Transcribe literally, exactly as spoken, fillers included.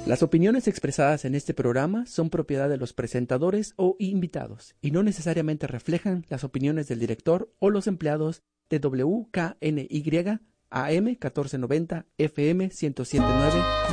Las opiniones expresadas en este programa son propiedad de los presentadores o invitados y no necesariamente reflejan las opiniones del director o los empleados de W K N Y A M catorce noventa F M ciento siete punto nueve